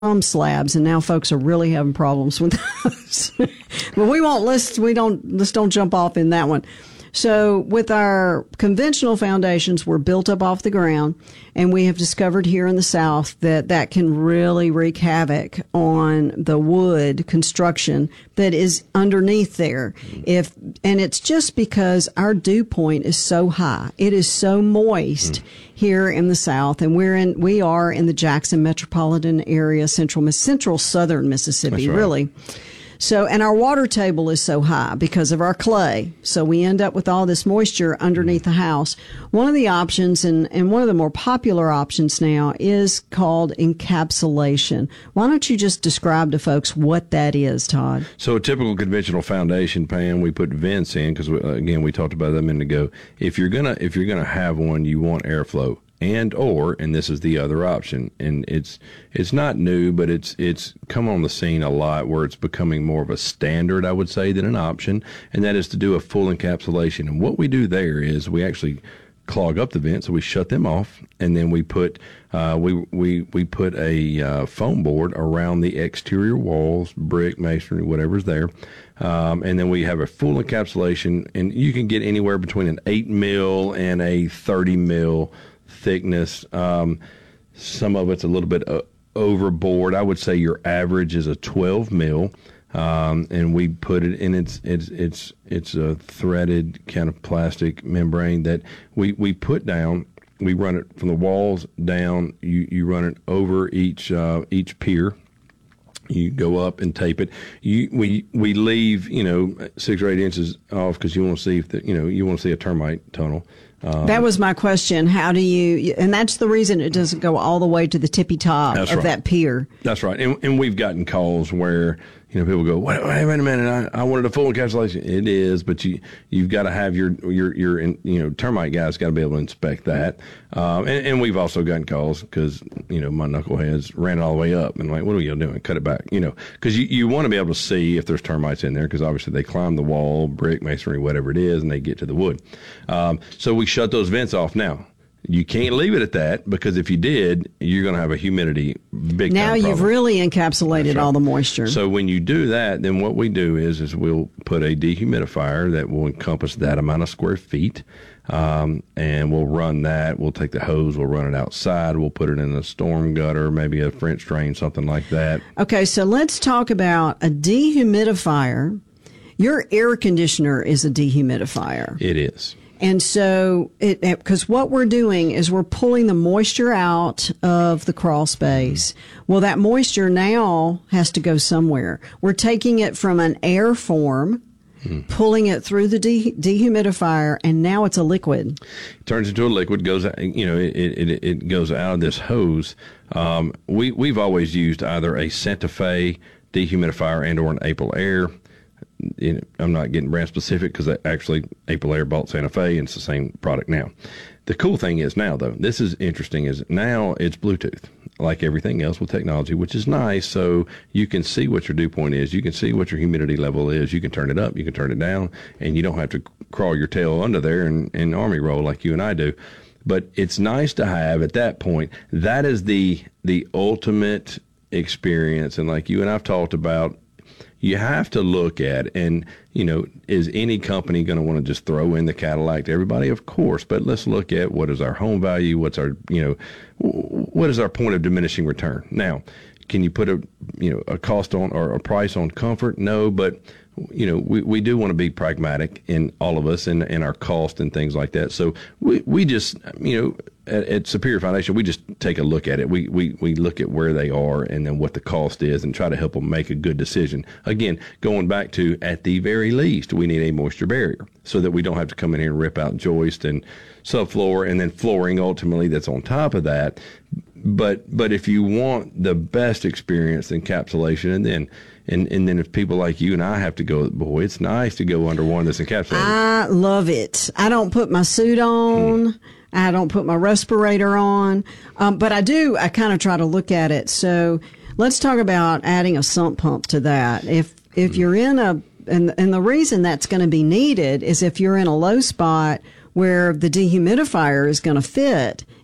slabs, and now folks are really having problems with those. But let's don't jump off in that one. So with our conventional foundations, we're built up off the ground, and we have discovered here in the South that can really wreak havoc on the wood construction that is underneath there. And it's just because our dew point is so high. It is so moist here in the South, and we are in the Jackson metropolitan area, central southern Mississippi, right. really. So, and our water table is so high because of our clay. So we end up with all this moisture underneath the house. One of the options, and one of the more popular options now, is called encapsulation. Why don't you just describe to folks what that is, Todd? So a typical conventional foundation, Pam, we put vents in because, again, we talked about that a minute ago. If you're gonna have one, you want airflow. And this is the other option, and it's not new, but it's come on the scene a lot where it's becoming more of a standard, I would say, than an option, and that is to do a full encapsulation. And what we do there is we actually clog up the vents, so we shut them off, and then we put we put a foam board around the exterior walls, brick, masonry, whatever's there, and then we have a full encapsulation, and you can get anywhere between an 8 mil and a 30 mil thickness. Some of it's a little bit overboard. I would say your average is a 12 mil, and we put it in. It's a threaded kind of plastic membrane that we put down. We run it from the walls down. You run it over each pier. You go up and tape it. We leave 6 or 8 inches off because you want to see if you want to see a termite tunnel. That was my question. How do you, and that's the reason it doesn't go all the way to the tippy top of that pier. That's right. And we've gotten calls where, people go, wait a minute, I wanted a full encapsulation. It is, but you've got to have your termite guys got to be able to inspect that. And we've also gotten calls because, my knuckleheads ran it all the way up and like, what are you doing? Cut it back, because you want to be able to see if there's termites in there because obviously they climb the wall, brick, masonry, whatever it is, and they get to the wood. So we shut those vents off now. You can't leave it at that because if you did, you're going to have a humidity big now time you've problem. Really encapsulated all the moisture. So when you do that, then what we do is we'll put a dehumidifier that will encompass that amount of square feet, and we'll run that. We'll take the hose, we'll run it outside, we'll put it in a storm gutter, maybe a French drain, something like that. Okay, so let's talk about a dehumidifier. Your air conditioner is a dehumidifier. It is. And so, because what we're doing is we're pulling the moisture out of the crawl space. Well, that moisture now has to go somewhere. We're taking it from an air form, pulling it through the dehumidifier, and now it's a liquid. It turns into a liquid, goes, it goes out of this hose. We've always used either a Santa Fe dehumidifier and or an Aprilaire. I'm not getting brand specific because actually Aprilaire bought Santa Fe and it's the same product now. The cool thing is now, though, this is interesting, is now it's Bluetooth, like everything else with technology, which is nice. So you can see what your dew point is. You can see what your humidity level is. You can turn it up. You can turn it down. And you don't have to crawl your tail under there and army roll like you and I do. But it's nice to have at that point. That is the ultimate experience. And like you and I've talked about, you have to look at, and, is any company going to want to just throw in the Cadillac to everybody? Of course, but let's look at what is our home value, what's our, what is our point of diminishing return? Now, can you put a cost on or a price on comfort? No, but, we do want to be pragmatic in all of us and our cost and things like that. So we just, at Superior Foundation, we just take a look at it. We look at where they are and then what the cost is and try to help them make a good decision. Again, going back to, at the very least, we need a moisture barrier so that we don't have to come in here and rip out joist and subfloor and then flooring ultimately that's on top of that. But if you want the best experience, encapsulation, and then if people like you and I have to go, boy, it's nice to go under one that's encapsulated. I love it. I don't put my suit on. I don't put my respirator on. But I kind of try to look at it. So let's talk about adding a sump pump to that. If you're in and the reason that's going to be needed is if you're in a low spot where the dehumidifier is going to fit,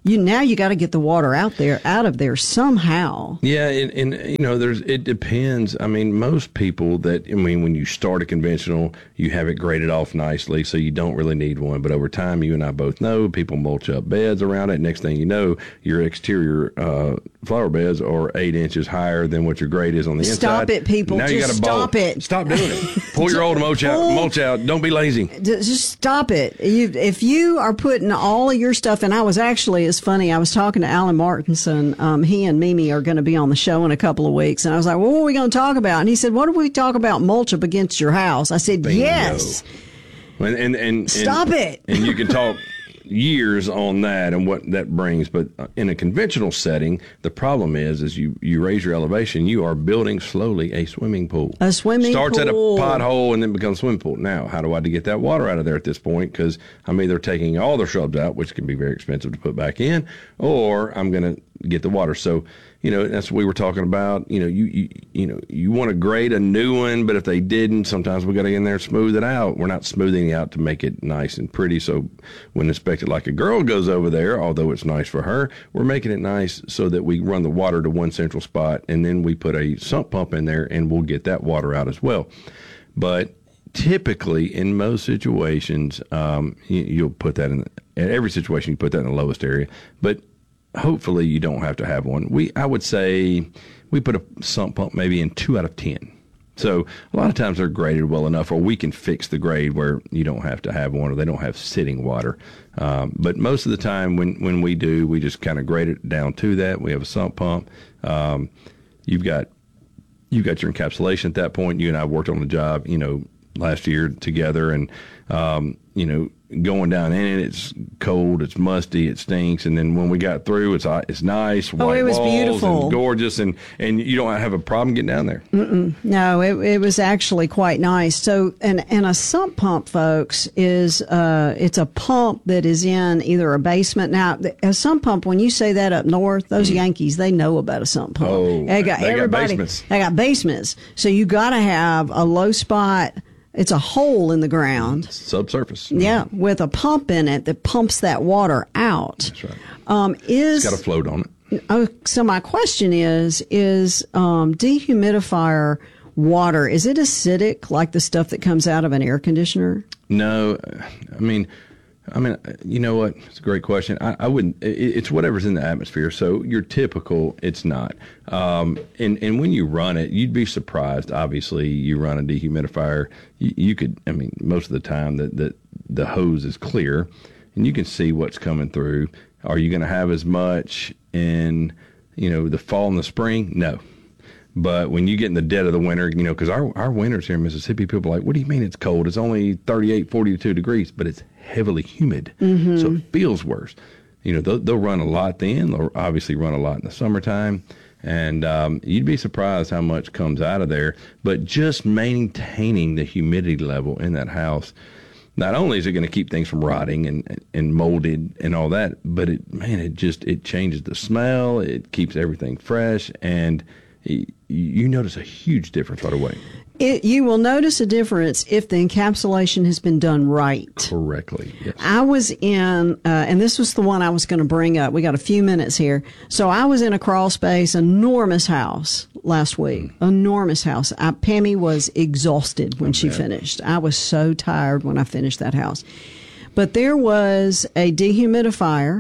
Now you got to get the water out of there somehow. Yeah, and it depends. I mean, most people when you start a conventional, you have it graded off nicely, so you don't really need one. But over time, you and I both know people mulch up beds around it. Next thing you know, your exterior flower beds are 8 inches higher than what your grade is on the inside. Stop it, people! Now you got to stop it. Stop doing it. Pull your old mulch out. Don't be lazy. Just stop it. If you are putting all of your stuff, and I was actually, it's funny, I was talking to Alan Martinson. He and Mimi are going to be on the show in a couple of weeks. And I was like, well, what are we going to talk about? And he said, what do we talk about mulch up against your house? I said, Bingo. Yes. And stop it. And you can talk years on that and what that brings. But in a conventional setting, the problem is you raise your elevation, you are building slowly a swimming pool. A swimming Starts pool. at a pothole and then becomes a swimming pool. Now, how do I get that water out of there at this point? Because I'm either taking all the shrubs out, which can be very expensive to put back in, or I'm going to get the water. So, that's what we were talking about. You want to grade a new one, but if they didn't, sometimes we got to get in there and smooth it out. We're not smoothing it out to make it nice and pretty. So when inspected like a girl goes over there, although it's nice for her, we're making it nice so that we run the water to one central spot, and then we put a sump pump in there, and we'll get that water out as well. But typically, in most situations, you'll put that in every situation. You put that in the lowest area, but hopefully you don't have to have one. I would say we put a sump pump maybe in 2 out of 10. So a lot of times they're graded well enough, or we can fix the grade where you don't have to have one, or they don't have sitting water. But most of the time when we do, we just kind of grade it down to that. We have a sump pump. You've got your encapsulation at that point. You and I worked on the job, last year together, and going down in it, it's cold, it's musty, it stinks, and then when we got through, it's nice, white it was walls, beautiful, and gorgeous, and you don't have a problem getting down there. No, it was actually quite nice. So, and a sump pump, folks, is it's a pump that is in either a basement. Now, a sump pump, when you say that up north, those Yankees, they know about a sump pump. Oh, they got basements. They got basements. So you got to have a low spot. It's a hole in the ground. Subsurface. Yeah, with a pump in it that pumps that water out. That's right. It's got a float on it. So my question is dehumidifier water, is it acidic like the stuff that comes out of an air conditioner? No. I mean, you know what? It's a great question. I wouldn't. It's whatever's in the atmosphere. So your typical, it's not. And when you run it, you'd be surprised. Obviously, you run a dehumidifier. You could. I mean, most of the time the hose is clear, and you can see what's coming through. Are you going to have as much in the fall and the spring? No. But when you get in the dead of the winter, because our winters here in Mississippi, people are like, what do you mean it's cold? It's only 38, 42 degrees, but it's heavily humid. Mm-hmm. So it feels worse. They'll run a lot then. They'll obviously run a lot in the summertime. And you'd be surprised how much comes out of there. But just maintaining the humidity level in that house, not only is it going to keep things from rotting and molded and all that, but it changes the smell. It keeps everything fresh, and you notice a huge difference right away. You will notice a difference if the encapsulation has been done right. Correctly, yes. I was in, and this was the one I was going to bring up. We got a few minutes here. So I was in a crawl space, enormous house last week. Enormous house. Pammy was exhausted when she finished. I was so tired when I finished that house. But there was a dehumidifier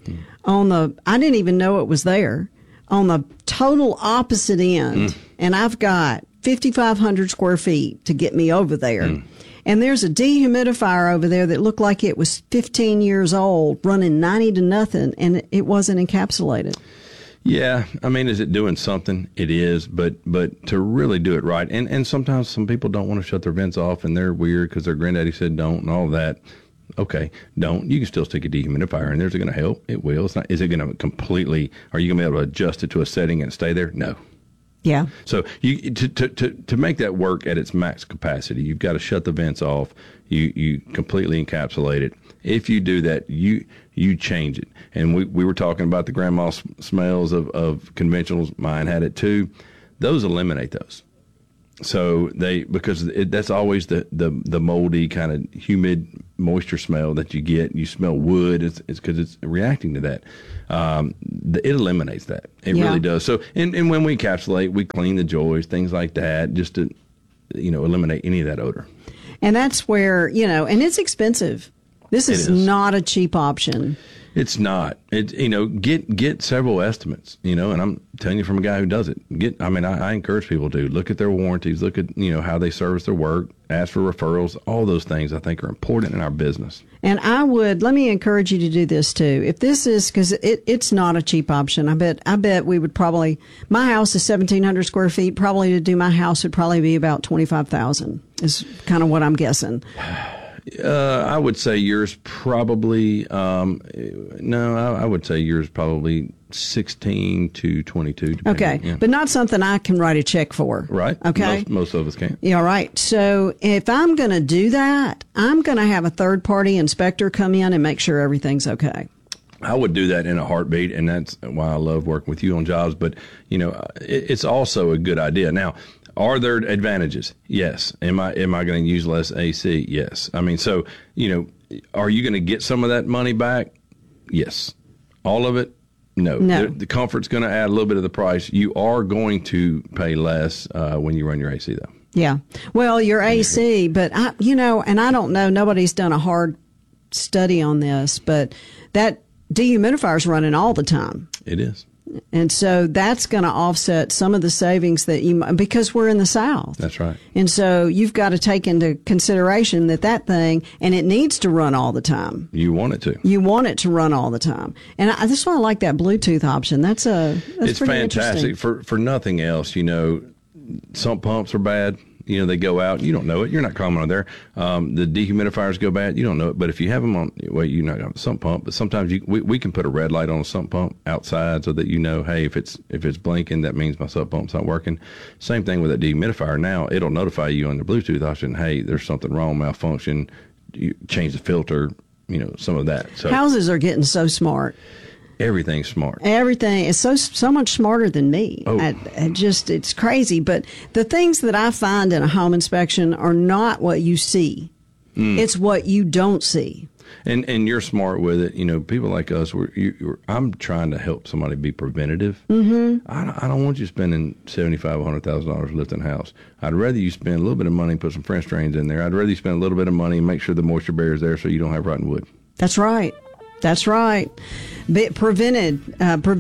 I didn't even know it was there, on the total opposite end. And I've got 5,500 square feet to get me over there. And there's a dehumidifier over there that looked like it was 15 years old, running 90 to nothing, and it wasn't encapsulated. Yeah, I mean, is it doing something? It is, but to really do it right, and sometimes some people don't want to shut their vents off, and they're weird because their granddaddy said don't and all that. Okay, don't. You can still stick a dehumidifier in there. Is it going to help? It will. It's not. Is it going to completely? Are you going to be able to adjust it to a setting and stay there? No. Yeah. So you to make that work at its max capacity, you've got to shut the vents off. You completely encapsulate it. If you do that, you change it. And we were talking about the grandma smells of conventionals. Mine had it too. Those eliminate those. So because that's always the moldy kind of humid moisture smell that you get. You smell wood. It's because it's reacting to that. It eliminates that. It really does. So and when we encapsulate, we clean the joists, things like that, just to eliminate any of that odor. And that's where and it's expensive. This is not a cheap option. It's not. Get several estimates, and I'm telling you from a guy who does it. I encourage people to look at their warranties, look at, how they service their work, ask for referrals. All those things I think are important in our business. And let me encourage you to do this too. If this is, because it's not a cheap option. I bet we would probably, my house is 1,700 square feet. Probably to do my house would probably be about $25,000 is kind of what I'm guessing. I would say yours probably, I would say yours probably 16 to 22. Okay. But not something I can write a check for. Right. Okay. Most of us can't. Yeah, right. So if I'm going to do that, I'm going to have a third party inspector come in and make sure everything's okay. I would do that in a heartbeat, and that's why I love working with you on jobs. But, it's also a good idea. Now, are there advantages? Yes. Am I going to use less AC? Yes. I mean, so, are you going to get some of that money back? Yes. All of it? No. The comfort's going to add a little bit of the price. You are going to pay less when you run your AC, though. Yeah. Well, your AC, but and I don't know, nobody's done a hard study on this, but that dehumidifier is running all the time. It is. And so that's going to offset some of the savings that because we're in the South. That's right. And so you've got to take into consideration that thing, and it needs to run all the time. You want it to. You want it to run all the time. And that's why I like that Bluetooth option. It's fantastic. For nothing else, sump pumps are bad. They go out. You don't know it. You're not calling on there. The dehumidifiers go bad. You don't know it. But if you have them on, you're not going to sump pump. But sometimes we can put a red light on a sump pump outside so that hey, if it's blinking, that means my sump pump's not working. Same thing with that dehumidifier. Now it'll notify you on the Bluetooth option. Hey, there's something wrong, malfunction. You change the filter. Some of that. So houses are getting so smart. Everything's smart. Everything is so much smarter than me. Oh. It's crazy. But the things that I find in a home inspection are not what you see. It's what you don't see. And you're smart with it. People like us, I'm trying to help somebody be preventative. Mm-hmm. I don't want you spending $75,000, $100,000 lifting a house. I'd rather you spend a little bit of money and put some French drains in there. I'd rather you spend a little bit of money and make sure the moisture barrier is there so you don't have rotten wood. That's right. That's right. Preventative.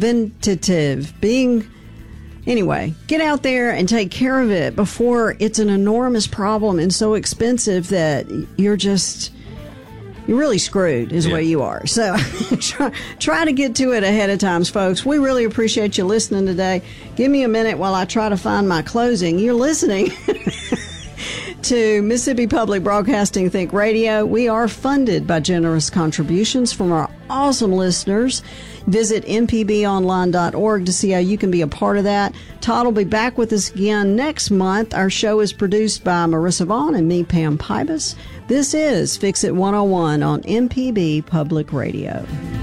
Anyway, get out there and take care of it before it's an enormous problem and so expensive that you're really screwed is what you are. So try to get to it ahead of time, folks. We really appreciate you listening today. Give me a minute while I try to find my closing. You're listening to Mississippi Public Broadcasting Think Radio. We are funded by generous contributions from our awesome listeners. Visit mpbonline.org to see how you can be a part of that. Todd will be back with us again next month. Our show is produced by Marissa Vaughn and me, Pam Pybus. This is Fix It 101 on MPB Public Radio.